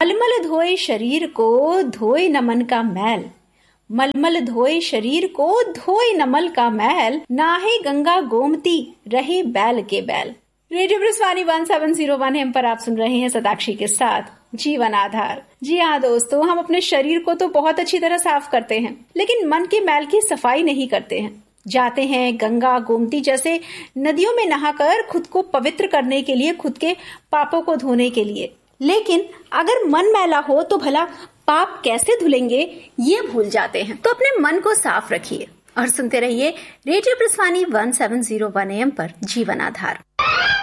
मलमल धोए शरीर को धोए न मन का मैल, मलमल धोए शरीर को धोए न मल का मैल, नाहे गंगा गोमती रहे बैल के बैल। रेडियो ब्रजवाणी 1701 एम पर आप सुन रहे हैं सदाक्षी के साथ जीवन आधार। जी हाँ दोस्तों, हम अपने शरीर को तो बहुत अच्छी तरह साफ करते हैं, लेकिन मन के मैल की सफाई नहीं करते हैं। जाते हैं गंगा गोमती जैसे नदियों में नहाकर खुद को पवित्र करने के लिए, खुद के पापों को धोने के लिए। लेकिन अगर मन मैला हो तो भला पाप कैसे धुलेंगे ये भूल जाते हैं। तो अपने मन को साफ रखिए और सुनते रहिए रेडियो ब्रजवाणी 1701 AM पर जीवन आधार।